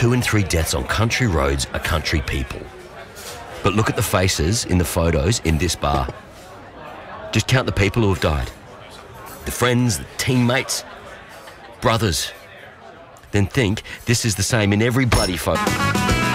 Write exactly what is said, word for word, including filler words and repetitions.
two in three deaths on country roads are country people. But look at the faces in the photos in this bar. Just count the people who have died. The friends, the teammates, brothers. Then think this is the same in every bloody photo.